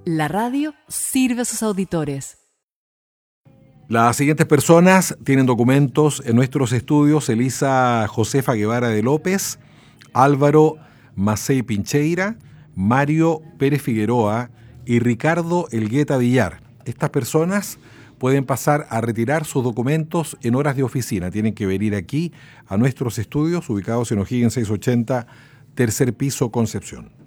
La radio sirve a sus auditores. Las siguientes personas tienen documentos en nuestros estudios: Elisa Josefa Guevara de López, Álvaro Macei Pincheira, Mario Pérez Figueroa y Ricardo Elgueta Villar. Estas personas pueden pasar a retirar sus documentos en horas de oficina. Tienen que venir aquí a nuestros estudios ubicados en O'Higgins 680, tercer piso, Concepción.